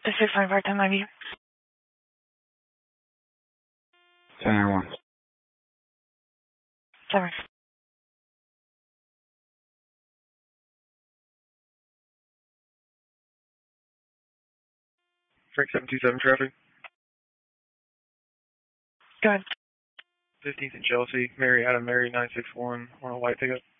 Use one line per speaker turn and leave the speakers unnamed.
The 6-line part-time maybe.
10-1.
7.
Frank 727 traffic.
Go ahead.
15th and Chelsea. Mary Adam Mary 961 on a white pickup.